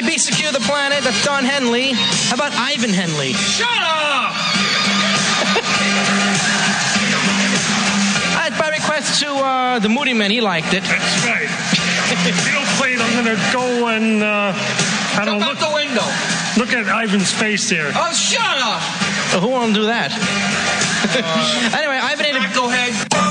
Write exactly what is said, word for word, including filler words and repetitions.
B Secure the Planet. That's Don Henley. How about Ivan Henley? Shut up! That's by request to uh, the Moody Man. He liked it. That's right. If you don't play it, I'm going to go and, uh, I don't Jump know, out look, the window. look at Ivan's face here. Oh, shut up! Well, who won't do that? Uh, anyway, Ivan ate a... Go ahead.